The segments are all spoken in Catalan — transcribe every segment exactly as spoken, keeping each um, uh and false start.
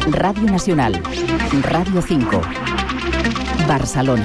Radio Nacional, Radio cinco, Barcelona.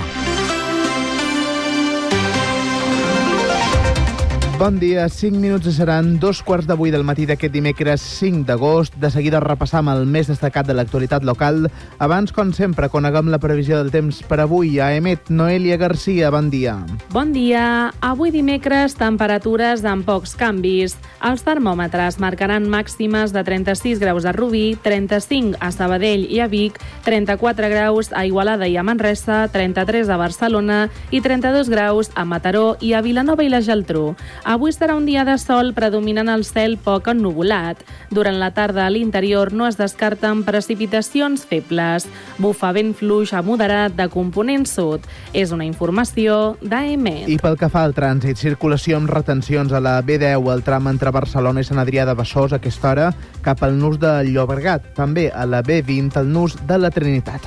Bon dia, cinc minuts i seran dos quarts de vuit del matí d'aquest dimecres cinc d'agost. De seguida repassam el més destacat de l'actualitat local. Abans, com sempre, coneguem la previsió del temps per avui. A Emet, Noelia Garcia, bon dia. Bon dia. Avui dimecres, temperatures amb pocs canvis. Els termòmetres marcaran màximes de trenta-sis graus a Rubí, trenta-cinc a Sabadell i a Vic, trenta-quatre graus a Igualada i a Manresa, trenta-tres a Barcelona i trenta-dos graus a Mataró i a Vilanova i la Geltrú. Avui serà un dia de sol predominant el cel poc ennuvolat. Durant la tarda a l'interior no es descarten precipitacions febles. Bufa vent fluix a moderat de component sud. És una informació d'A M E T. I pel que fa al trànsit, circulació amb retencions a la B deu, al tram entre Barcelona i Sant Adrià de Besòs a aquesta hora, cap al nus de Llobregat. També a la B vint, al nus de la Trinitat.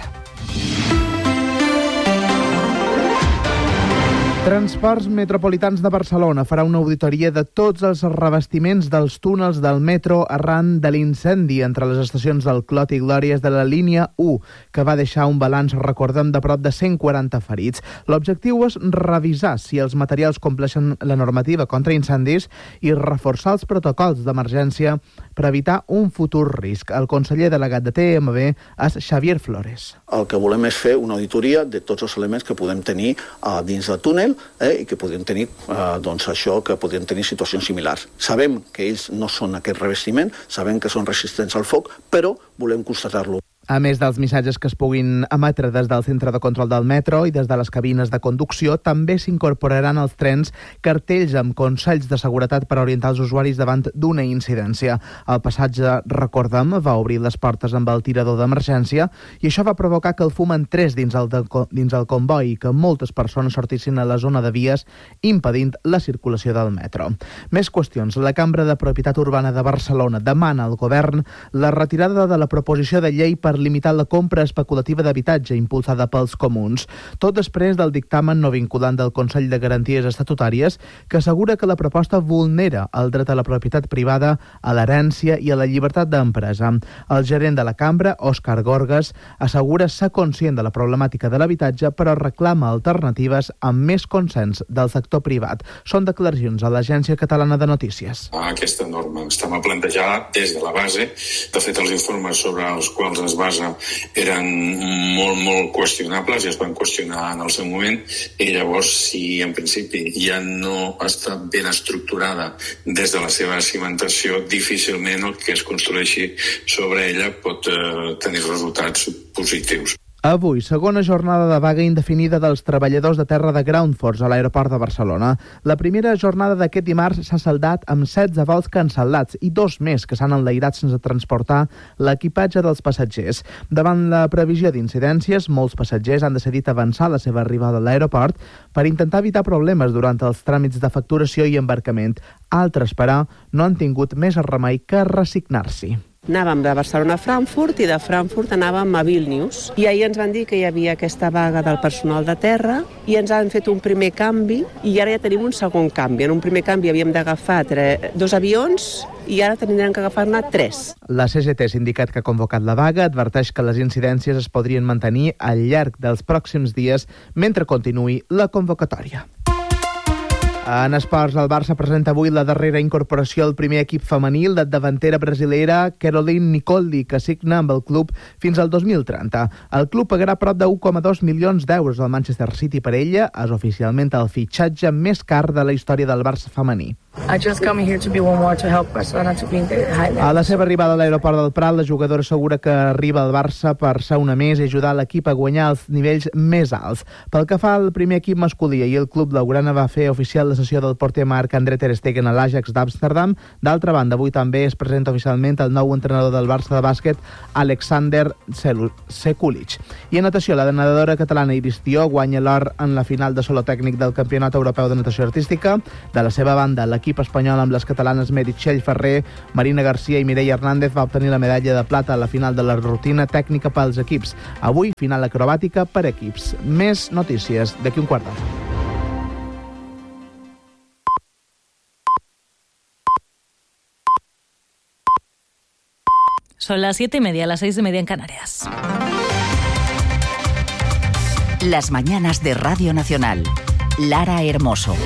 Transports Metropolitans de Barcelona farà una auditoria de tots els revestiments dels túnels del metro arran de l'incendi entre les estacions del Clot i Glòries de la línia u, que va deixar un balanç, recordem, de prop de cent quaranta ferits. L'objectiu és revisar si els materials compleixen la normativa contra incendis i reforçar els protocols d'emergència per evitar un futur risc. El conseller delegat de T M B és Xavier Flores. El que volem és fer una auditoria de tots els elements que podem tenir uh, dins del túnel eh, i que podem tenir uh, doncs això, que podem tenir situacions similars. Sabem que ells no són aquest revestiment, sabem que són resistents al foc, però volem constatar-lo. A més dels missatges que es puguin emetre des del centre de control del metro i des de les cabines de conducció, també s'incorporaran als trens cartells amb consells de seguretat per orientar els usuaris davant d'una incidència. El passatge, recordem, va obrir les portes amb el tirador d'emergència i això va provocar que el fum entrés dins el, de, dins el comboi i que moltes persones sortissin a la zona de vies, impedint la circulació del metro. Més qüestions. La Cambra de Propietat Urbana de Barcelona demana al govern la retirada de la proposició de llei per limitar la compra especulativa d'habitatge impulsada pels comuns. Tot després del dictamen no vinculant del Consell de Garanties Estatutàries que assegura que la proposta vulnera el dret a la propietat privada, a l'herència i a la llibertat d'empresa. El gerent de la cambra, Òscar Gorgas, assegura ser conscient de la problemàtica de l'habitatge però reclama alternatives amb més consens del sector privat. Són declaracions a l'Agència Catalana de Notícies. Aquesta norma estava plantejada des de la base. De fet, els informes sobre els quals es basa eren molt, molt qüestionables i es van qüestionar en el seu moment, i llavors si en principi ja no està ben estructurada des de la seva cimentació, difícilment el que es construeixi sobre ella pot eh, tenir resultats positius. Avui, segona jornada de vaga indefinida dels treballadors de terra de Ground Force a l'aeroport de Barcelona. La primera jornada d'aquest dimarts s'ha saldat amb setze vols cancel·lats i dos més que s'han enlairat sense transportar l'equipatge dels passatgers. Davant la previsió d'incidències, molts passatgers han decidit avançar la seva arribada a l'aeroport per intentar evitar problemes durant els tràmits de facturació i embarcament. Altres, però, no han tingut més remei que resignar-s'hi. Anàvem de Barcelona a Frankfurt i de Frankfurt anàvem a Vilnius. I ahir ens van dir que hi havia aquesta vaga del personal de terra i ens han fet un primer canvi i ara ja tenim un segon canvi. En un primer canvi havíem d'agafar dos avions i ara tindrem que agafar-ne tres. La C G T, sindicat que ha convocat la vaga, adverteix que les incidències es podrien mantenir al llarg dels pròxims dies mentre continuï la convocatòria. En esports, el Barça presenta avui la darrera incorporació al primer equip femenil de davantera brasilera Caroline Nicoldi, que signa amb el club fins al dos mil trenta. El club pagarà prop de un coma dos milions d'euros al Manchester City per ella. És oficialment el fitxatge més car de la història del Barça femení. I just come here to be one more to help Barcelona to be in the high level. A la seva arribada a l'aeroport del Prat, la jugadora assegura que arriba al Barça per ser una més i ajudar l'equip a guanyar els nivells més alts. Pel que fa al primer equip masculí, i el club blaugrana va fer oficial la cessió del porter Marc-André ter Stegen a l'Ajax d'Amsterdam. D'altra banda, avui també es presenta oficialment el nou entrenador del Barça de bàsquet, Alexander Sekulic. I en natació, la nedadora catalana Iris Tió guanya l'or en la final de solo tècnic del Campionat Europeu de Natació Artística. De la seva banda, l'equip espanyol amb les catalanes Meritxell Ferrer, Marina Garcia i Mireia Hernández va obtenir la medalla de plata a la final de la rutina tècnica pels equips. Avui, final acrobàtica per equips. Més notícies d'aquí un quart d'hora. Son las siete y media, las seis y media en Canarias. Las mañanas de Radio Nacional. Lara Hermoso.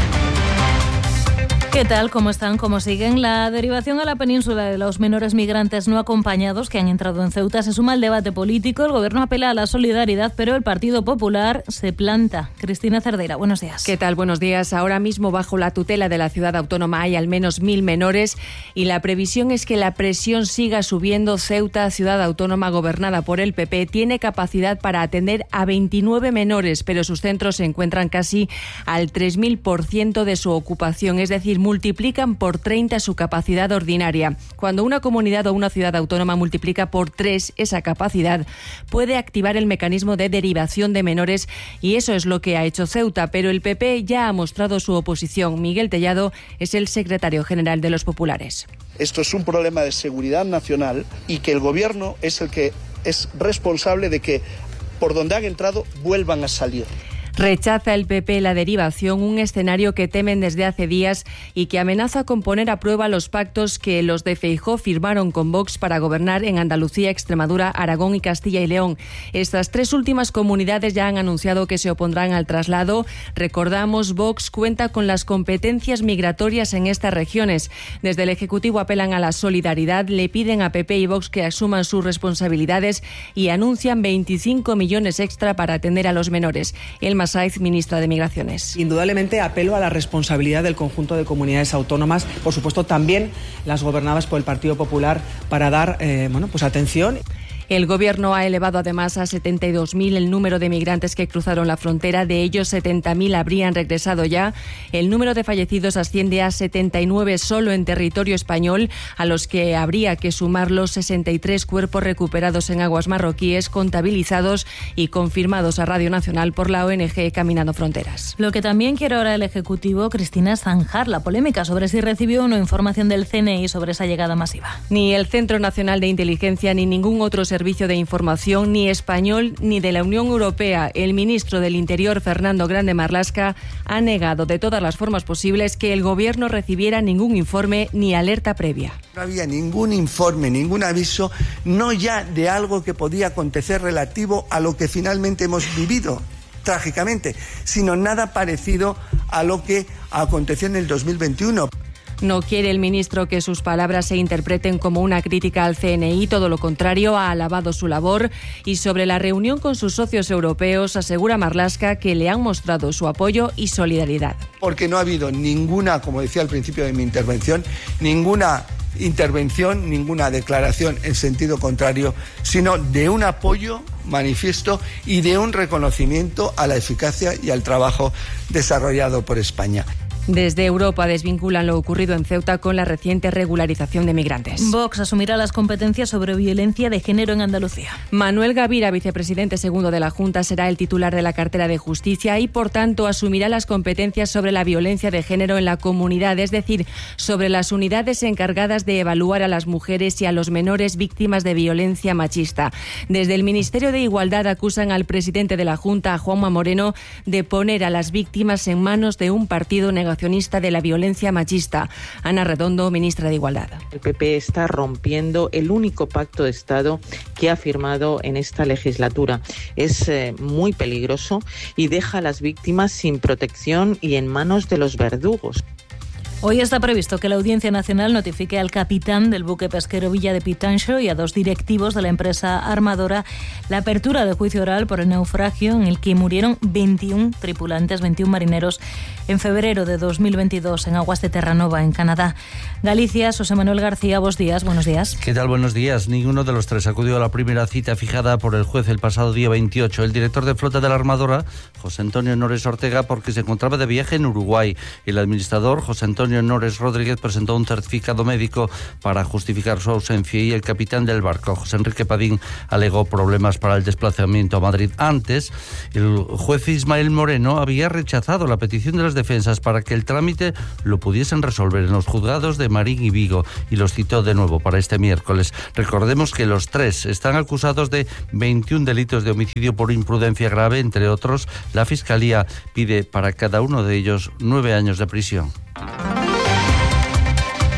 ¿Qué tal? ¿Cómo están? ¿Cómo siguen? La derivación a la península de los menores migrantes no acompañados que han entrado en Ceuta se suma al debate político. El Gobierno apela a la solidaridad, pero el Partido Popular se planta. Cristina Cerdeira, buenos días. ¿Qué tal? Buenos días. Ahora mismo, bajo la tutela de la ciudad autónoma, hay al menos mil menores y la previsión es que la presión siga subiendo. Ceuta, ciudad autónoma gobernada por el P P, tiene capacidad para atender a veintinueve menores, pero sus centros se encuentran casi al tres mil por ciento de su ocupación, es decir, multiplican por treinta su capacidad ordinaria. Cuando una comunidad o una ciudad autónoma multiplica por tres esa capacidad, puede activar el mecanismo de derivación de menores y eso es lo que ha hecho Ceuta, pero el P P ya ha mostrado su oposición. Miguel Tellado es el secretario general de los populares. Esto es un problema de seguridad nacional y que el Gobierno es el que es responsable de que por donde han entrado vuelvan a salir. Rechaza el P P la derivación, un escenario que temen desde hace días y que amenaza con poner a prueba los pactos que los de Feijóo firmaron con Vox para gobernar en Andalucía, Extremadura, Aragón y Castilla y León. Estas tres últimas comunidades ya han anunciado que se opondrán al traslado. Recordamos, Vox cuenta con las competencias migratorias en estas regiones. Desde el Ejecutivo apelan a la solidaridad, le piden a P P y Vox que asuman sus responsabilidades y anuncian veinticinco millones extra para atender a los menores. El Saiz, ministra de Migraciones. Indudablemente apelo a la responsabilidad del conjunto de comunidades autónomas, por supuesto también las gobernadas por el Partido Popular, para dar eh, bueno, pues atención. El Gobierno ha elevado además a setenta y dos mil el número de migrantes que cruzaron la frontera. De ellos, setenta mil habrían regresado ya. El número de fallecidos asciende a setenta y nueve solo en territorio español, a los que habría que sumar los sesenta y tres cuerpos recuperados en aguas marroquíes, contabilizados y confirmados a Radio Nacional por la O N G Caminando Fronteras. Lo que también quiere ahora el Ejecutivo, Cristina, es zanjar la polémica sobre si recibió o no información del C N I sobre esa llegada masiva. Ni el Centro Nacional de Inteligencia ni ningún otro servicio de información, ni español ni de la Unión Europea. El ministro del Interior, Fernando Grande Marlaska, ha negado de todas las formas posibles que el Gobierno recibiera ningún informe ni alerta previa. No había ningún informe, ningún aviso, no ya de algo que podía acontecer relativo a lo que finalmente hemos vivido trágicamente, sino nada parecido a lo que aconteció en el dos mil veintiuno. No quiere el ministro que sus palabras se interpreten como una crítica al C N I, todo lo contrario, ha alabado su labor y sobre la reunión con sus socios europeos asegura Marlaska que le han mostrado su apoyo y solidaridad. Porque no ha habido ninguna, como decía al principio de mi intervención, ninguna intervención, ninguna declaración en sentido contrario, sino de un apoyo manifiesto y de un reconocimiento a la eficacia y al trabajo desarrollado por España. Desde Europa desvinculan lo ocurrido en Ceuta con la reciente regularización de migrantes. Vox asumirá las competencias sobre violencia de género en Andalucía. Manuel Gavira, vicepresidente segundo de la Junta, será el titular de la cartera de Justicia y, por tanto, asumirá las competencias sobre la violencia de género en la comunidad, es decir, sobre las unidades encargadas de evaluar a las mujeres y a los menores víctimas de violencia machista. Desde el Ministerio de Igualdad acusan al presidente de la Junta, a Juanma Moreno, de poner a las víctimas en manos de un partido negacionista de la violencia machista. Ana Redondo, ministra de Igualdad. El P P está rompiendo el único pacto de Estado que ha firmado en esta legislatura. Es eh, muy peligroso y deja a las víctimas sin protección y en manos de los verdugos. Hoy está previsto que la Audiencia Nacional notifique al capitán del buque pesquero Villa de Pitancho y a dos directivos de la empresa armadora la apertura de juicio oral por el naufragio en el que murieron veintiún tripulantes, veintiún marineros, en febrero de dos mil veintidós en aguas de Terranova, en Canadá. Galicia, José Manuel García, vos días, buenos días. ¿Qué tal? Buenos días. Ninguno de los tres acudió a la primera cita fijada por el juez el pasado día veintiocho. El director de flota de la armadora, José Antonio Nores Ortega, porque se encontraba de viaje en Uruguay. El administrador, José Antonio Nores Rodríguez, presentó un certificado médico para justificar su ausencia y el capitán del barco, José Enrique Padín, alegó problemas para el desplazamiento a Madrid. Antes, el juez Ismael Moreno había rechazado la petición de las defensas para que el trámite lo pudiesen resolver en los juzgados de Marín y Vigo y los citó de nuevo para este miércoles. Recordemos que los tres están acusados de veintiún delitos de homicidio por imprudencia grave, entre otros. La Fiscalía pide para cada uno de ellos nueve años de prisión.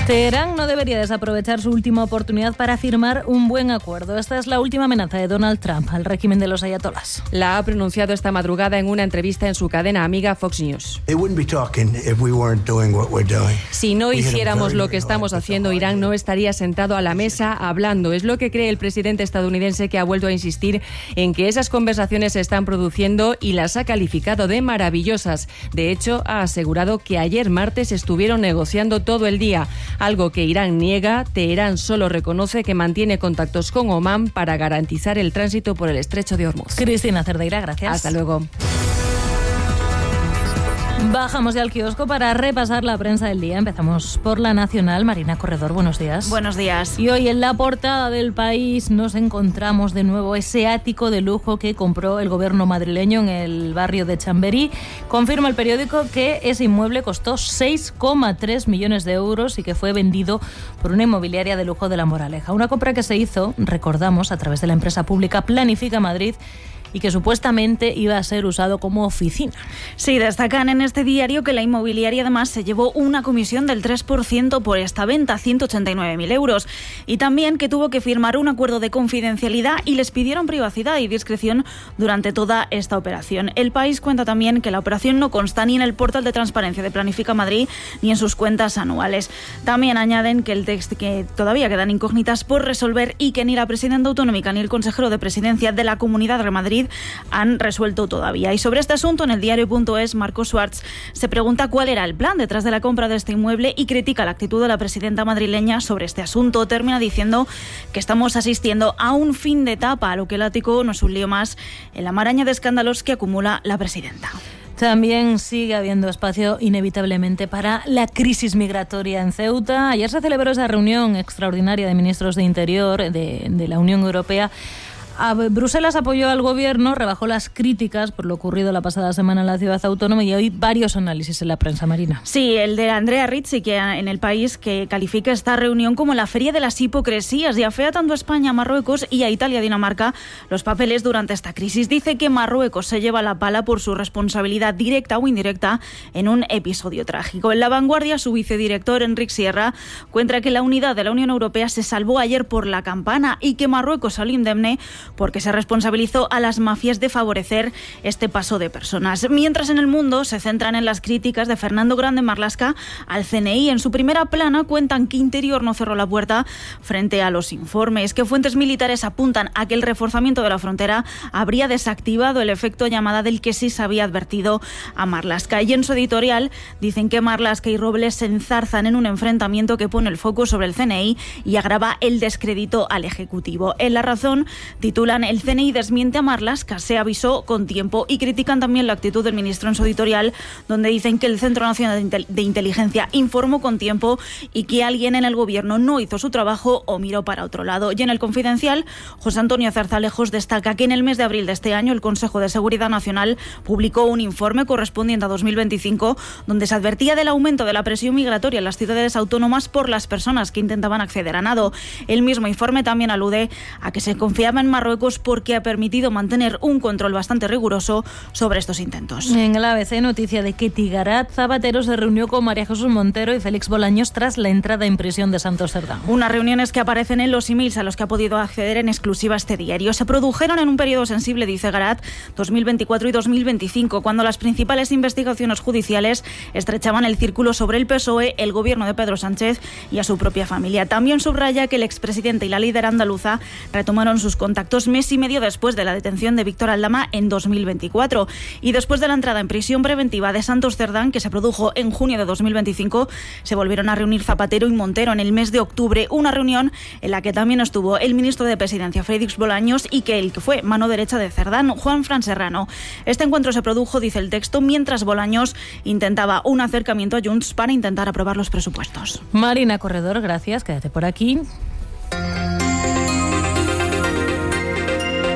Teherán no debería desaprovechar su última oportunidad para firmar un buen acuerdo. Esta es la última amenaza de Donald Trump al régimen de los ayatolás. La ha pronunciado esta madrugada en una entrevista en su cadena amiga Fox News. Si no hiciéramos lo que estamos haciendo, Irán no estaría sentado a la mesa hablando. Es lo que cree el presidente estadounidense, que ha vuelto a insistir en que esas conversaciones se están produciendo y las ha calificado de maravillosas. De hecho, ha asegurado que ayer martes estuvieron negociando todo el día. Algo que Irán niega. Teherán solo reconoce que mantiene contactos con Omán para garantizar el tránsito por el estrecho de Hormuz. Cristina Cerdeira, gracias. Hasta luego. Bajamos ya al kiosco para repasar la prensa del día. Empezamos por La Nacional. Marina Corredor, buenos días. Buenos días. Y hoy en la portada del País nos encontramos de nuevo ese ático de lujo que compró el gobierno madrileño en el barrio de Chamberí. Confirma el periódico que ese inmueble costó seis coma tres millones de euros y que fue vendido por una inmobiliaria de lujo de La Moraleja. Una compra que se hizo, recordamos, a través de la empresa pública Planifica Madrid, y que supuestamente iba a ser usado como oficina. Sí, destacan en este diario que la inmobiliaria además se llevó una comisión del tres por ciento por esta venta, ciento ochenta y nueve mil euros, y también que tuvo que firmar un acuerdo de confidencialidad y les pidieron privacidad y discreción durante toda esta operación. El País cuenta también que la operación no consta ni en el portal de transparencia de Planifica Madrid ni en sus cuentas anuales. También añaden que el texto que todavía quedan incógnitas por resolver y que ni la presidenta autonómica ni el consejero de presidencia de la Comunidad de Madrid han resuelto todavía. Y sobre este asunto, en el diario punto es, Marco Schwartz se pregunta cuál era el plan detrás de la compra de este inmueble y critica la actitud de la presidenta madrileña sobre este asunto. Termina diciendo que estamos asistiendo a un fin de etapa, a lo que el ático no es un lío más en la maraña de escándalos que acumula la presidenta. También sigue habiendo espacio inevitablemente para la crisis migratoria en Ceuta. Ayer se celebró esa reunión extraordinaria de ministros de Interior de, de la Unión Europea. A Bruselas apoyó al gobierno, rebajó las críticas por lo ocurrido la pasada semana en la ciudad autónoma y hoy varios análisis en la prensa, Marina. Sí, el de Andrea Rizzi, que en El País, que califica esta reunión como la feria de las hipocresías y afea tanto a España, a Marruecos y a Italia, Dinamarca, los papeles durante esta crisis. Dice que Marruecos se lleva la pala por su responsabilidad directa o indirecta en un episodio trágico. En La Vanguardia, su vicedirector, Enric Sierra, cuenta que la unidad de la Unión Europea se salvó ayer por la campana y que Marruecos salió indemne porque se responsabilizó a las mafias de favorecer este paso de personas. Mientras en El Mundo se centran en las críticas de Fernando Grande Marlaska al C N I. En su primera plana cuentan que Interior no cerró la puerta frente a los informes, que fuentes militares apuntan a que el reforzamiento de la frontera habría desactivado el efecto llamada del que sí se había advertido a Marlaska. Y en su editorial dicen que Marlaska y Robles se enzarzan en un enfrentamiento que pone el foco sobre el C N I y agrava el descrédito al Ejecutivo. En La Razón titulan: el C N I desmiente a Marlaska, se avisó con tiempo, y critican también la actitud del ministro en su editorial, donde dicen que el Centro Nacional de Inteligencia informó con tiempo y que alguien en el gobierno no hizo su trabajo o miró para otro lado. Y en El Confidencial, José Antonio Zarzalejos destaca que en el mes de abril de este año el Consejo de Seguridad Nacional publicó un informe correspondiente a dos mil veinticinco donde se advertía del aumento de la presión migratoria en las ciudades autónomas por las personas que intentaban acceder a nado. El mismo informe también alude a que se confiaba en Marruecos porque ha permitido mantener un control bastante riguroso sobre estos intentos. En el A B C, noticia de que Tigarat Zapatero se reunió con María Jesús Montero y Félix Bolaños tras la entrada en prisión de Santos Cerdán. Unas reuniones que aparecen en los emails a los que ha podido acceder en exclusiva este diario. Se produjeron en un periodo sensible, dice Garat, dos mil veinticuatro y dos mil veinticinco, cuando las principales investigaciones judiciales estrechaban el círculo sobre el P S O E, el gobierno de Pedro Sánchez y a su propia familia. También subraya que el expresidente y la líder andaluza retomaron sus contactos mes y medio después de la detención de Víctor Aldama en dos mil veinticuatro. Y después de la entrada en prisión preventiva de Santos Cerdán, que se produjo en junio de dos mil veinticinco, se volvieron a reunir Zapatero y Montero en el mes de octubre, una reunión en la que también estuvo el ministro de Presidencia, Félix Bolaños, y que el que fue mano derecha de Cerdán, Juan Fran Serrano. Este encuentro se produjo, dice el texto, mientras Bolaños intentaba un acercamiento a Junts para intentar aprobar los presupuestos. Marina Corredor, gracias, quédate por aquí.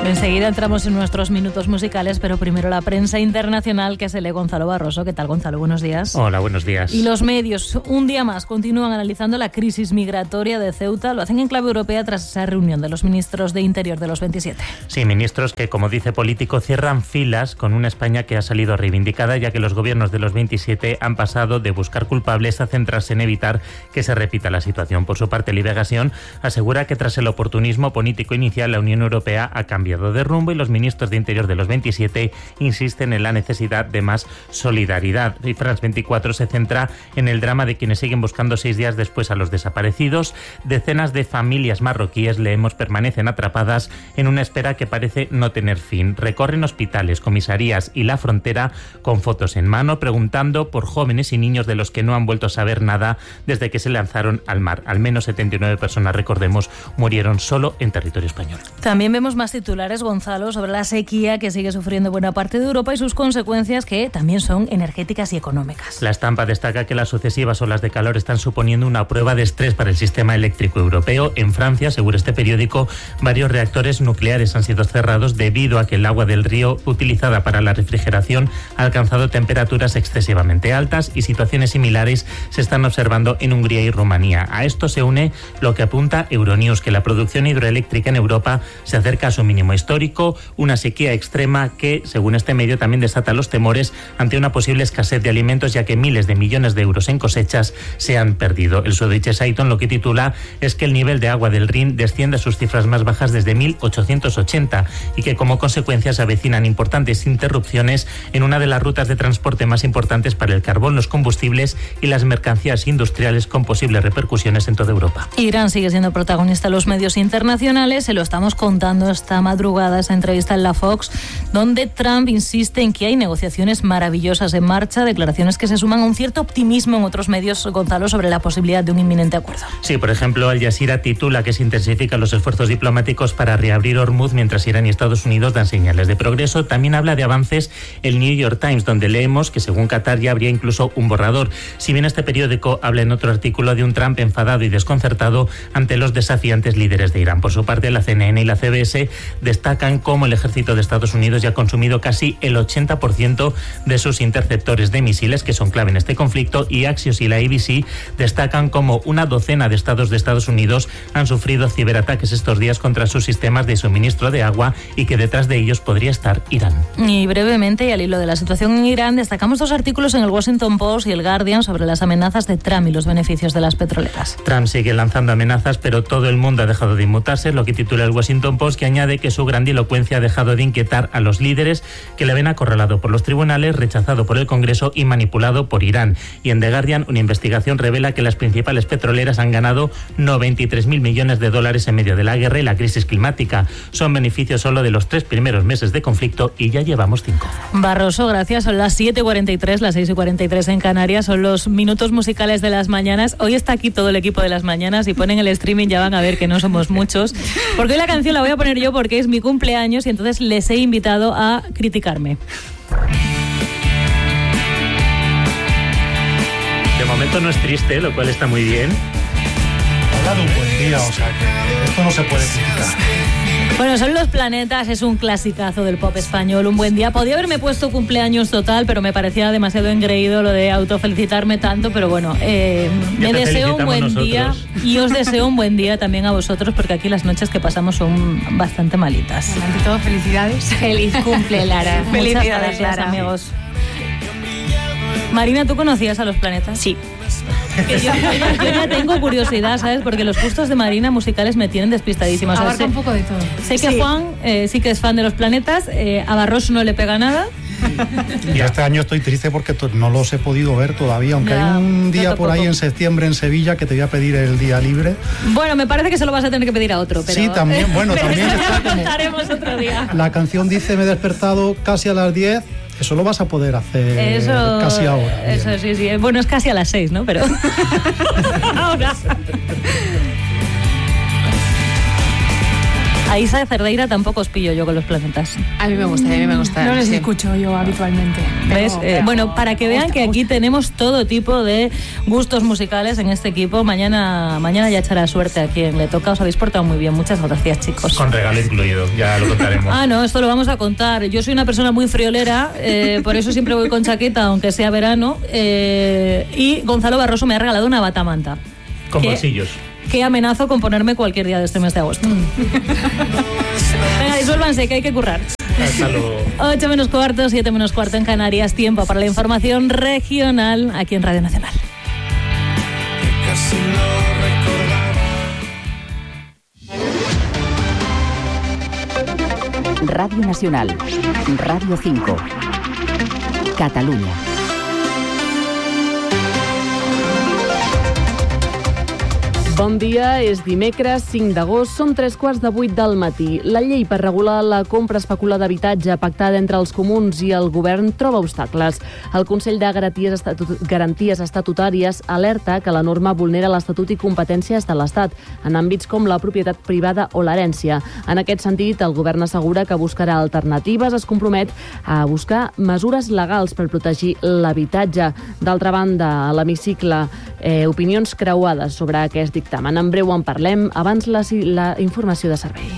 Enseguida entramos en nuestros minutos musicales, pero primero la prensa internacional que se lee Gonzalo Barroso. ¿Qué tal, Gonzalo? Buenos días. Hola, buenos días. Y los medios, un día más, continúan analizando la crisis migratoria de Ceuta. Lo hacen en clave europea tras esa reunión de los ministros de Interior de los veintisiete. Sí, ministros que, como dice Político, cierran filas con una España que ha salido reivindicada, ya que los gobiernos de los veintisiete han pasado de buscar culpables a centrarse en evitar que se repita la situación. Por su parte, Libre Gasión asegura que tras el oportunismo político inicial, la Unión Europea ha cambiado de rumbo y los ministros de Interior de los veintisiete insisten en la necesidad de más solidaridad. Y France veinticuatro se centra en el drama de quienes siguen buscando seis días después a los desaparecidos. Decenas de familias marroquíes, leemos, permanecen atrapadas en una espera que parece no tener fin. Recorren hospitales, comisarías y la frontera con fotos en mano, preguntando por jóvenes y niños de los que no han vuelto a saber nada desde que se lanzaron al mar. Al menos setenta y nueve personas, recordemos, murieron solo en territorio español. También vemos más titulares, Gonzalo, sobre la sequía que sigue sufriendo buena parte de Europa y sus consecuencias, que también son energéticas y económicas. La estampa destaca que las sucesivas olas de calor están suponiendo una prueba de estrés para el sistema eléctrico europeo. En Francia, según este periódico, varios reactores nucleares han sido cerrados debido a que el agua del río utilizada para la refrigeración ha alcanzado temperaturas excesivamente altas, y situaciones similares se están observando en Hungría y Rumanía. A esto se une lo que apunta Euronews, que la producción hidroeléctrica en Europa se acerca a su mínimo histórico, una sequía extrema que, según este medio, también desata los temores ante una posible escasez de alimentos, ya que miles de millones de euros en cosechas se han perdido. El Süddeutsche Zeitung lo que titula es que el nivel de agua del Rin desciende a sus cifras más bajas desde mil ochocientos ochenta y que como consecuencia se avecinan importantes interrupciones en una de las rutas de transporte más importantes para el carbón, los combustibles y las mercancías industriales, con posibles repercusiones en toda Europa. Irán sigue siendo protagonista en los medios internacionales, se lo estamos contando esta madrugada, esa entrevista en la Fox, donde Trump insiste en que hay negociaciones maravillosas en marcha, declaraciones que se suman a un cierto optimismo en otros medios, Gonzalo, sobre la posibilidad de un inminente acuerdo. Sí, por ejemplo, Al Jazeera titula que se intensifican los esfuerzos diplomáticos para reabrir Hormuz mientras Irán y Estados Unidos dan señales de progreso. También habla de avances el New York Times, donde leemos que según Qatar ya habría incluso un borrador. Si bien este periódico habla en otro artículo de un Trump enfadado y desconcertado ante los desafiantes líderes de Irán. Por su parte, la C N N y la C B S destacan cómo el ejército de Estados Unidos ya ha consumido casi el ochenta por ciento de sus interceptores de misiles, que son clave en este conflicto, y Axios y la A B C destacan cómo una docena de estados de Estados Unidos han sufrido ciberataques estos días contra sus sistemas de suministro de agua y que detrás de ellos podría estar Irán. Y brevemente, y al hilo de la situación en Irán, destacamos dos artículos en el Washington Post y el Guardian sobre las amenazas de Trump y los beneficios de las petroleras. Trump sigue lanzando amenazas, pero todo el mundo ha dejado de inmutarse, lo que titula el Washington Post, que añade que su grandilocuencia ha dejado de inquietar a los líderes, que le ven acorralado por los tribunales, rechazado por el Congreso y manipulado por Irán. Y en The Guardian, una investigación revela que las principales petroleras han ganado noventa y tres mil millones de dólares en medio de la guerra y la crisis climática. Son beneficios solo de los tres primeros meses de conflicto y ya llevamos cinco. Barroso, gracias. Son las siete y cuarenta y tres, las seis y cuarenta y tres en Canarias. Son los minutos musicales de las mañanas. Hoy está aquí todo el equipo de las mañanas y ponen el streaming, ya van a ver que no somos muchos. Porque hoy la canción la voy a poner yo porque es mi cumpleaños y entonces les he invitado a criticarme. De momento no es triste, lo cual está muy bien. Ha dado un buen día, o sea que esto no se puede criticar. Bueno, son Los Planetas, es un clasicazo del pop español, un buen día. Podía haberme puesto cumpleaños total, pero me parecía demasiado engreído lo de autofelicitarme tanto, pero bueno, eh, me deseo un buen nosotros. día y os deseo un buen día también a vosotros, porque aquí las noches que pasamos son bastante malitas. Bueno, ante todo, felicidades. Feliz cumple, Lara. Felicidades, Muchas gracias, Lara. amigos. Marina, ¿tú conocías a Los Planetas? Sí. Que yo, yo, yo ya tengo curiosidad, ¿sabes? Porque los gustos de Marina musicales me tienen despistadísima. O sea, Abarca sé, un poco de todo. Sé que Sí. Juan eh, sí que es fan de Los Planetas, eh, a Barroso no le pega nada. Y este año estoy triste porque to- no los he podido ver todavía, aunque Ya, hay un día yo por ahí tampoco. en septiembre en Sevilla que te voy a pedir el día libre. Bueno, me parece que se lo vas a tener que pedir a otro, pero... Sí, también, bueno, pero también eso ya está lo como- contaremos otro día. La canción dice: me he despertado casi a las diez. Eso lo vas a poder hacer Eso, casi ahora. Bien. Eso sí, sí. Bueno, es casi a las seis, ¿no? Pero ahora. A Isa de Cerdeira tampoco os pillo yo con los planetas. A mí me gusta, a mí me gusta. No les sí. escucho yo habitualmente. ¿Ves? Pero, Eh, pero, bueno, para que vean que aquí tenemos todo tipo de gustos musicales en este equipo. Mañana, mañana ya echará suerte a quien le toca. Os habéis portado muy bien. Muchas gracias, chicos. Con regalo incluido, ya lo contaremos. Ah, no, esto lo vamos a contar. Yo soy una persona muy friolera, eh, por eso siempre voy con chaqueta, aunque sea verano. Eh, y Gonzalo Barroso me ha regalado una batamanta. Con ¿Qué? bolsillos. Que amenazo con ponerme cualquier día de este mes de agosto. Venga, disuélvanse, que hay que currar. Hasta luego. ocho menos cuarto, siete menos cuarto en Canarias. Tiempo para la información regional aquí en Radio Nacional. Radio Nacional, Radio cinco, Catalunya. Bon dia, és dimecres cinc d'agost, són tres quarts de vuit del matí. La llei per regular la compra especulada d'habitatge pactada entre els comuns i el govern troba obstacles. El Consell de Garanties, Estatut Garanties Estatutàries alerta que la norma vulnera l'Estatut i competències de l'Estat en àmbits com la propietat privada o l'herència. En aquest sentit, el govern assegura que buscarà alternatives, es compromet a buscar mesures legals per protegir l'habitatge. D'altra banda, a l'hemicicle, eh, opinions creuades sobre aquest dictamen. En breu en parlem, abans la, la informació de servei.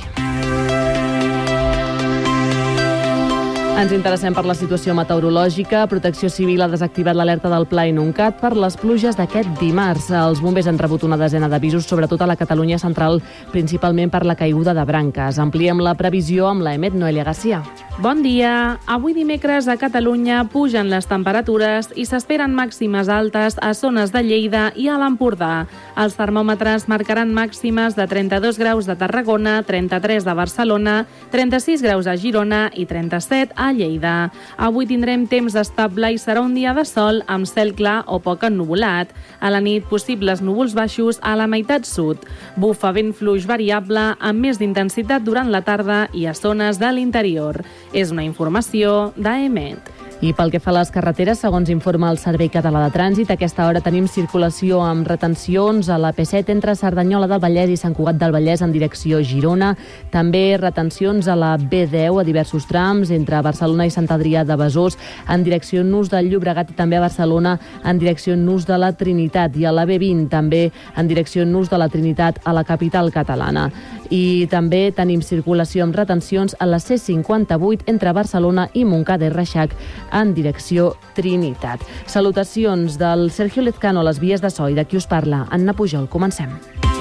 Ens interessem per la situació meteorològica. Protecció Civil ha desactivat l'alerta del Pla Inuncat per les pluges d'aquest dimarts. Els bombers han rebut una desena d'avisos, sobretot a la Catalunya central, principalment per la caiguda de branques. Ampliem la previsió amb la Emet Noelia Garcia. Bon dia. Avui dimecres a Catalunya pugen les temperatures i s'esperen màximes altes a zones de Lleida i a l'Empordà. Els termòmetres marcaran màximes de trenta-dos graus de Tarragona, trenta-tres de Barcelona, trenta-sis graus a Girona i trenta-set a Lleida. Avui tindrem temps estable i serà un dia de sol amb cel clar o poc ennuvolat. A la nit, possibles núvols baixos a la meitat sud. Bufa vent fluix variable amb més d'intensitat durant la tarda i a zones de l'interior. És una informació d'Emet. I pel que fa a les carreteres, segons informa el Servei Català de Trànsit, a aquesta hora tenim circulació amb retencions a la P set entre Cerdanyola del Vallès i Sant Cugat del Vallès en direcció Girona. També retencions a la B deu a diversos trams entre Barcelona i Sant Adrià de Besòs en direcció Nus del Llobregat i també a Barcelona en direcció Nus de la Trinitat. I a la B vint també en direcció Nus de la Trinitat a la capital catalana. I també tenim circulació amb retencions a la C cinquanta-vuit entre Barcelona i Montcada i Reixac en direcció Trinitat. Salutacions del Sergio Lezcano a les vies de so i de qui us parla, Anna Pujol. Comencem.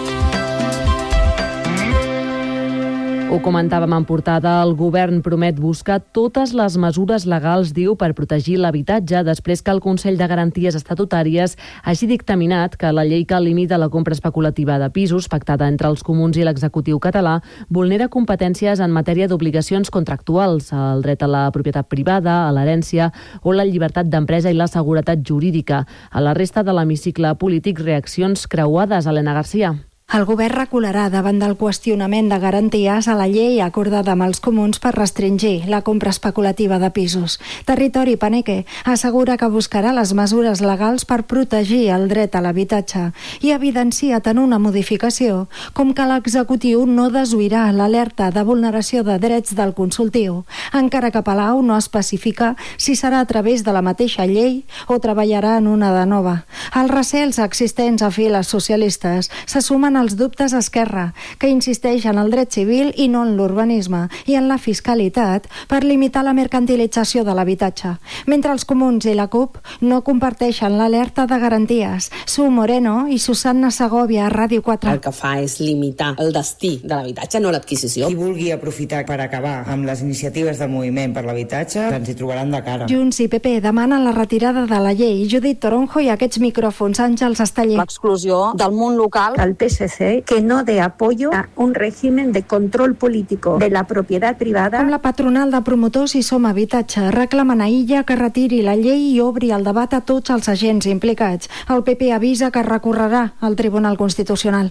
Ho comentàvem en portada, el govern promet buscar totes les mesures legals, diu, per protegir l'habitatge després que el Consell de Garanties Estatutàries hagi dictaminat que la llei que limita la compra especulativa de pisos, pactada entre els comuns i l'executiu català, vulnera competències en matèria d'obligacions contractuals, el dret a la propietat privada, a l'herència o la llibertat d'empresa i la seguretat jurídica. A la resta de l'hemicicle polític, reaccions creuades. Helena Garcia. El govern recularà davant del qüestionament de garanties a la llei acordada amb els comuns per restringir la compra especulativa de pisos. Territori Paneque assegura que buscarà les mesures legals per protegir el dret a l'habitatge i evidencia tant una modificació com que l'executiu no desoirà l'alerta de vulneració de drets del consultiu, encara que Palau no especifica si serà a través de la mateixa llei o treballarà en una de nova. Els recels existents a files socialistes se sumen els dubtes a Esquerra, que insisteix en el dret civil i no en l'urbanisme, i en la fiscalitat per limitar la mercantilització de l'habitatge. Mentre els comuns i la CUP no comparteixen l'alerta de garanties. Su Moreno i Susanna Segovia, a Ràdio quatre. El que fa és limitar el destí de l'habitatge, no l'adquisició. Qui vulgui aprofitar per acabar amb les iniciatives del moviment per l'habitatge, ens hi trobaran de cara. Junts i P P demanen la retirada de la llei. Judit Toronjo i aquests micròfons, Àngels Esteller. L'exclusió del món local. El P S C que no dé apoyo a un régimen de control político de la propiedad privada. Com la patronal de promotors i Som Habitatge reclamen a Illa que retiri la llei i obri el debat a tots els agents implicats. El P P avisa que recorrerà al Tribunal Constitucional.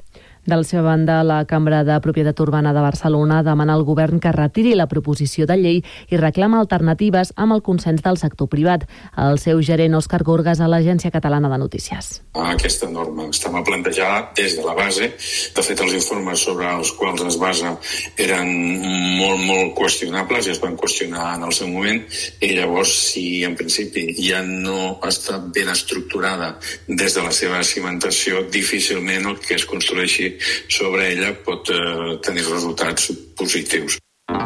De la seva banda, la Cambra de Propietat Urbana de Barcelona demana al govern que retiri la proposició de llei i reclama alternatives amb el consens del sector privat. El seu gerent, Òscar Gorgas, a l'Agència Catalana de Notícies. Aquesta norma estava plantejada des de la base. De fet, els informes sobre els quals es basa eren molt, molt qüestionables i es van qüestionar en el seu moment. I llavors, si en principi ja no està ben estructurada des de la seva cimentació, difícilment el que es construeixi sobre ella pot eh, tenir resultats positius.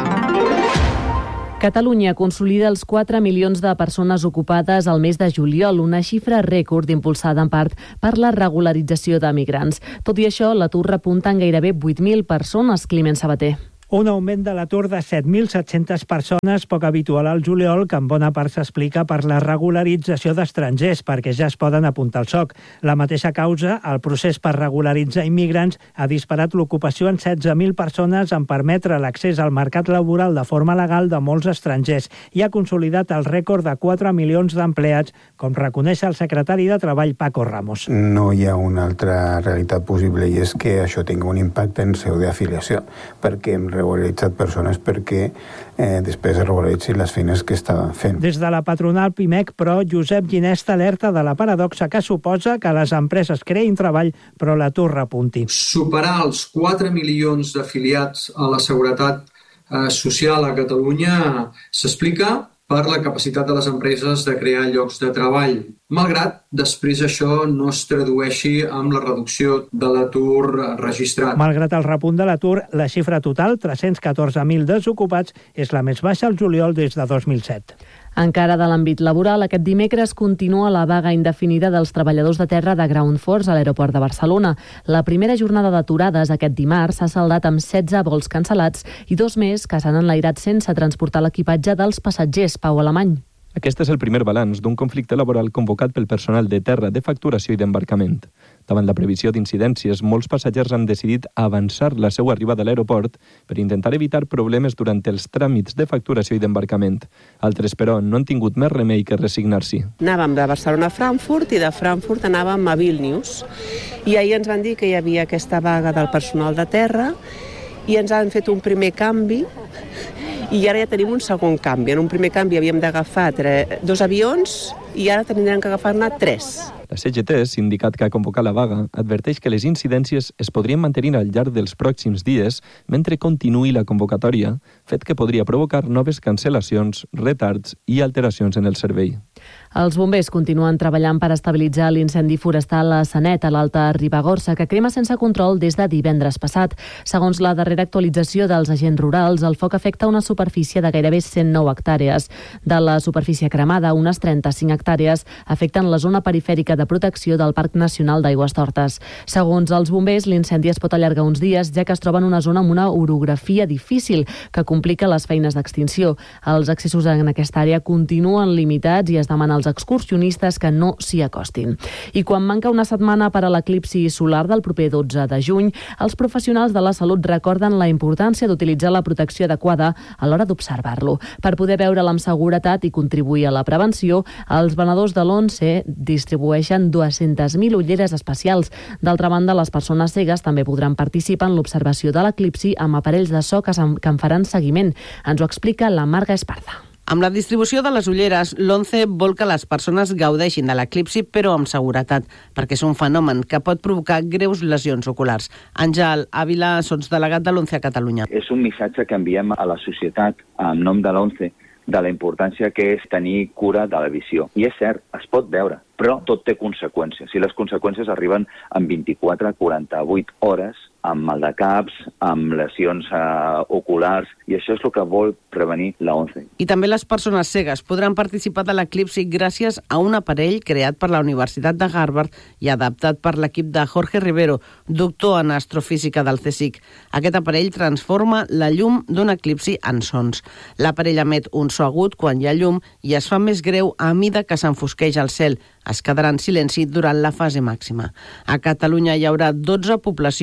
Catalunya consolida els quatre milions de persones ocupades al mes de juliol, una xifra rècord impulsada en part per la regularització de migrants. Tot i això, l'atur repunta en gairebé vuit mil persones, Climent Sabater. Un augment de l'atur de set mil set-centes persones, poc habitual al juliol, que en bona part s'explica per la regularització d'estrangers, perquè ja es poden apuntar al S O C. La mateixa causa, el procés per regularitzar immigrants, ha disparat l'ocupació en setze mil persones en permetre l'accés al mercat laboral de forma legal de molts estrangers i ha consolidat el rècord de quatre milions d'empleats, com reconeix el secretari de Treball, Paco Ramos. No hi ha una altra realitat possible i és que això tingui un impacte en seu d'afiliació, perquè hem regularitzat persones perquè eh, després es regularitzin les feines que estaven fent. Des de la patronal Pimec, però, Josep Ginesta alerta de la paradoxa que suposa que les empreses creïn treball però l'atur repunti. Superar els quatre milions d'afiliats a la Seguretat eh, Social a Catalunya s'explica per la capacitat de les empreses de crear llocs de treball, malgrat després això no es tradueixi amb la reducció de l'atur registrat. Malgrat el repunt de l'atur, la xifra total, tres-cents catorze mil desocupats, és la més baixa al juliol des de dos mil set. Encara de l'àmbit laboral, aquest dimecres continua la vaga indefinida dels treballadors de terra de Ground Force a l'aeroport de Barcelona. La primera jornada d'aturades aquest dimarts s'ha saldat amb setze vols cancel·lats i dos més que s'han enlairat sense transportar l'equipatge dels passatgers. Pau Alemany. Aquest és el primer balanç d'un conflicte laboral convocat pel personal de terra de facturació i d'embarcament. Davant la previsió d'incidències, molts passatgers han decidit avançar la seva arribada a l'aeroport per intentar evitar problemes durant els tràmits de facturació i d'embarcament. Altres, però, no han tingut més remei que resignar-s'hi. Anàvem de Barcelona a Frankfurt i de Frankfurt anàvem a Vilnius. I ahir ens van dir que hi havia aquesta vaga del personal de terra i ens han fet un primer canvi i ara ja tenim un segon canvi. En un primer canvi havíem d'agafar dos avions i ara tindrem que agafar-ne tres. La C G T, sindicat que ha convocat la vaga, adverteix que les incidències es podrien mantenir al llarg dels pròxims dies mentre continuï la convocatòria, fet que podria provocar noves cancel·lacions, retards i alteracions en el servei. Els bombers continuen treballant per estabilitzar l'incendi forestal a Sanet, a l'Alta Ribagorça, que crema sense control des de divendres passat. Segons la darrera actualització dels agents rurals, el foc afecta una superfície de gairebé cent nou hectàrees. De la superfície cremada, unes trenta-cinc hectàrees afecten la zona perifèrica de protecció del Parc Nacional d'Aigüestortes. Segons els bombers, l'incendi es pot allargar uns dies, ja que es troba en una zona amb una orografia difícil que complica les feines d'extinció. Els accessos en aquesta àrea continuen limitats i es demana als excursionistes que no s'hi acostin. I quan manca una setmana per a l'eclipsi solar del proper dotze de juny, els professionals de la salut recorden la importància d'utilitzar la protecció adequada a l'hora d'observar-lo. Per poder veure'l amb seguretat i contribuir a la prevenció, els venedors de l'ONCE distribueixen dues-centes mil ulleres especials. D'altra banda, les persones cegues també podran participar en l'observació de l'eclipsi amb aparells de so que en faran seguiment. Ens ho explica la Marga Esparza. Amb la distribució de les ulleres, l'ONCE vol que les persones gaudeixin de l'eclipsi, però amb seguretat, perquè és un fenomen que pot provocar greus lesions oculars. Àngel Ávila, sotsdelegat de l'ONCE a Catalunya. És un missatge que enviem a la societat en nom de l'ONCE de la importància que és tenir cura de la visió. I és cert, es pot veure, però tot té conseqüències. I les conseqüències arriben en vint-i-quatre a quaranta-vuit hores, amb maldecaps, amb lesions eh, oculars, i això és el que vol prevenir la ONCE. I també les persones cegues podran participar de l'eclipsi gràcies a un aparell creat per la Universitat de Harvard i adaptat per l'equip de Jorge Rivero, doctor en astrofísica del CSIC. Aquest aparell transforma la llum d'un eclipsi en sons. L'aparell emet un so agut quan hi ha llum i es fa més greu a mida que s'enfosqueix el cel. Es quedarà en silenci durant la fase màxima. A Catalunya hi haurà dotze poblacions amb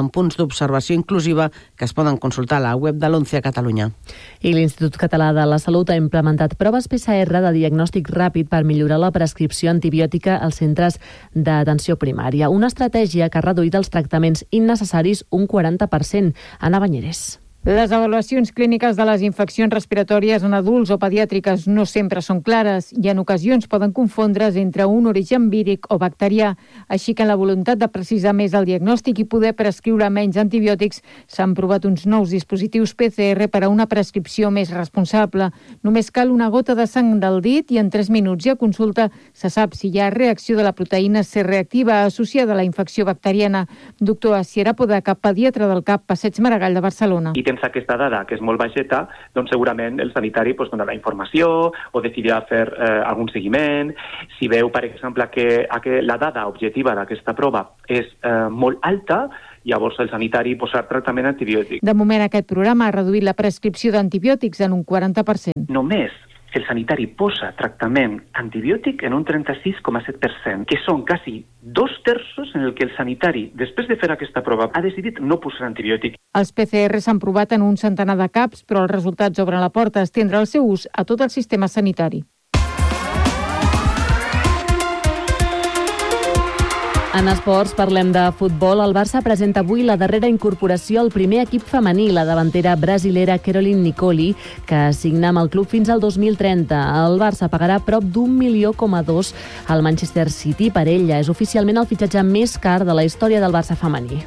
amb punts d'observació inclusiva que es poden consultar a la web de l'ONCE a Catalunya. I l'Institut Català de la Salut ha implementat proves P C R de diagnòstic ràpid per millorar la prescripció antibiòtica als centres d'atenció primària. Una estratègia que ha reduït els tractaments innecessaris un quaranta per cent. Ana Banyeres. Les avaluacions clíniques de les infeccions respiratòries en adults o pediàtriques no sempre són clares i en ocasions poden confondre's entre un origen víric o bacterià. Així que en la voluntat de precisar més el diagnòstic i poder prescriure menys antibiòtics s'han provat uns nous dispositius P C R per a una prescripció més responsable. Només cal una gota de sang del dit i en tres minuts i a consulta se sap si hi ha reacció de la proteïna C reactiva associada a la infecció bacteriana. Doctor Asier Apodaca, pediatre del CAP Passeig Maragall de Barcelona. I tens aquesta dada, que és molt baixeta, doncs segurament el sanitari pues, donarà informació o decidirà fer eh, algun seguiment. Si veu, per exemple, que, que la dada objectiva d'aquesta prova és eh, molt alta, llavors el sanitari posarà tractament antibiòtic. De moment, aquest programa ha reduït la prescripció d'antibiòtics en un quaranta per cent. Només el sanitari posa tractament antibiòtic en un trenta-sis coma set per cent, que són quasi dos terços en el que el sanitari, després de fer aquesta prova, ha decidit no posar antibiòtic. Els P C R s'han provat en un centenar de caps, però els resultats obren la porta a estendre el seu ús a tot el sistema sanitari. En esports parlem de futbol. El Barça presenta avui la darrera incorporació al primer equip femení, la davantera brasilera Caroline Nicoli, que signa amb el club fins al dos mil trenta. El Barça pagarà prop d'un milió coma dos al Manchester City per ella. És oficialment el fitxatge més car de la història del Barça femení.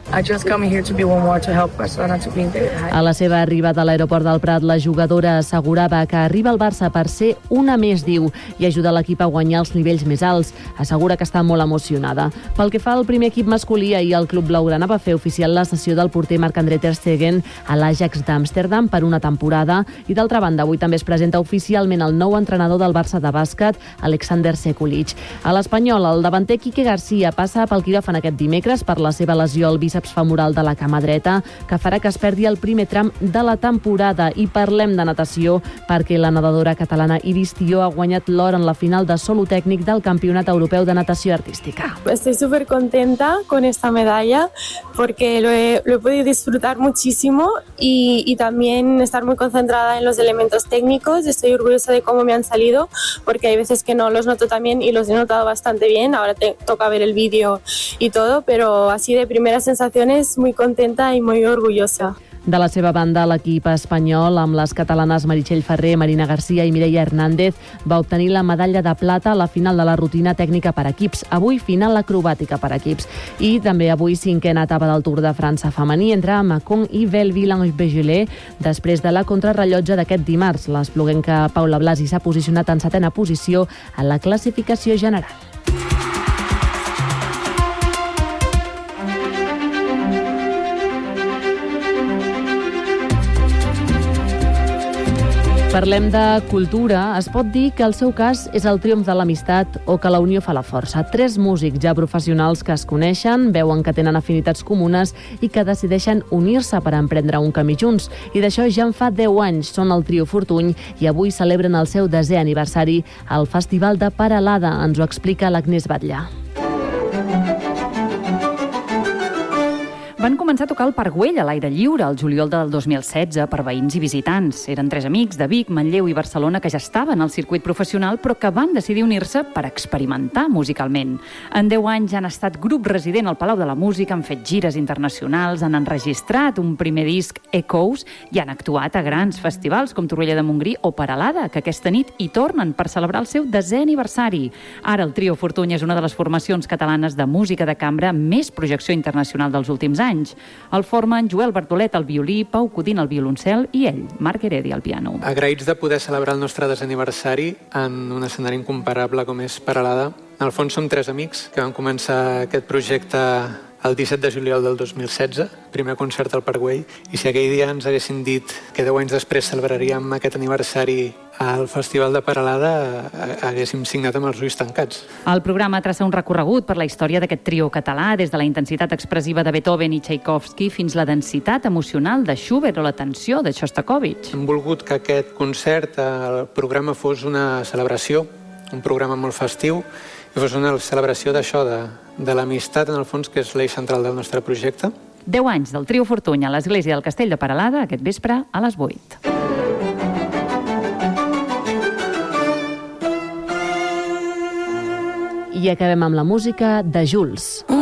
A la seva arribada a l'aeroport del Prat, la jugadora assegurava que arriba al Barça per ser una més, diu, i ajudar l'equip a guanyar els nivells més alts. Assegura que està molt emocionada. Pel que fa al primer equip masculí, ahir el club blaugrana va fer oficial la cessió del porter Marc-André ter Stegen a l'Ajax d'Amsterdam per una temporada i, d'altra banda, avui també es presenta oficialment el nou entrenador del Barça de bàsquet, Alexander Sekulic. A l'Espanyol, el davanter Quique García passa pel quiròfan aquest dimecres per la seva lesió al bíceps femoral de la cama dreta, que farà que es perdi el primer tram de la temporada. I parlem de natació perquè la nedadora catalana Iris Tió ha guanyat l'or en la final de solo tècnic del Campionat Europeu de Natació Artística. Estoy súper contenta con esta medalla porque lo he, lo he podido disfrutar muchísimo y, y también estar muy concentrada en los elementos técnicos. Estoy orgullosa de cómo me han salido porque hay veces que no los noto tan bien y los he notado bastante bien. Ahora te toca ver el vídeo y todo, pero así de primeras sensaciones muy contenta y muy orgullosa. De la seva banda, l'equip espanyol, amb les catalanes Meritxell Ferrer, Marina Garcia i Mireia Hernández, va obtenir la medalla de plata a la final de la rutina tècnica per equips. Avui, final acrobàtica per equips. I també avui, cinquena etapa del Tour de França femení entre Mâcon i Belleville-en-Beaujolais, després de la contrarrellotge d'aquest dimarts. L'espluguenca Paula Blasi s'ha posicionat en setena posició en la classificació general. Parlem de cultura. Es pot dir que el seu cas és el triomf de l'amistat o que la unió fa la força. Tres músics ja professionals que es coneixen, veuen que tenen afinitats comunes i que decideixen unir-se per emprendre un camí junts. I d'això ja en fa deu anys. Són el trio Fortuny i avui celebren el seu desè aniversari al Festival de Peralada. Ens ho explica l'Agnès Batllà. Van començar a tocar el Parc Güell a l'aire lliure el juliol del dos mil setze per veïns i visitants. Eren tres amics de Vic, Manlleu i Barcelona que ja estaven al circuit professional però que van decidir unir-se per experimentar musicalment. En deu anys han estat grup resident al Palau de la Música, han fet gires internacionals, han enregistrat un primer disc, Echoes, i han actuat a grans festivals com Torroella de Montgrí o Peralada, que aquesta nit hi tornen per celebrar el seu desè aniversari. Ara el trio Fortuny és una de les formacions catalanes de música de cambra amb més projecció internacional dels últims anys. El formen Joel Bartolet al violí, Pau Codina al violoncel i ell, Marc Heredi al piano. Agraïts de poder celebrar el nostre desè aniversari en un escenari incomparable com és Peralada. En el fons som tres amics que van començar aquest projecte el disset de juliol del dos mil setze, primer concert al Parc Güell, i si aquell dia ens haguessin dit que deu anys després celebraríem aquest aniversari al Festival de Peralada, haguéssim signat amb els ulls tancats. El programa traça un recorregut per la història d'aquest trio català, des de la intensitat expressiva de Beethoven i Tchaikovsky fins la densitat emocional de Schubert o la tensió de Shostakovich. Hem volgut que aquest concert, el programa, fos una celebració, un programa molt festiu, i fos una celebració d'això, de, de l'amistat, en el fons, que és l'eix central del nostre projecte, deu anys del trio Fortuny a l'església del Castell de Peralada aquest vespre a les vuit. I acabem amb la música de Jules.